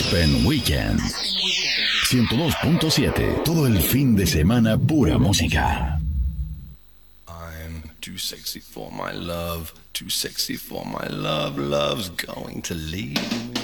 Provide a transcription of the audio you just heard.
Aspen Weekend 102.7. Todo el fin de semana pura música. I'm too sexy for my love, too sexy for my love. Love's going to leave me.